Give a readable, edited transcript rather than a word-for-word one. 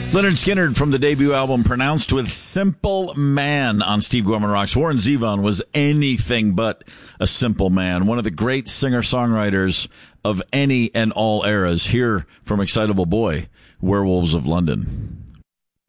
Leonard Skinner from the debut album Pronounced with Simple Man on Steve Gorman Rocks. Warren Zevon was anything but a simple man. One of the great singer-songwriters of any and all eras. Here from Excitable Boy, Werewolves of London.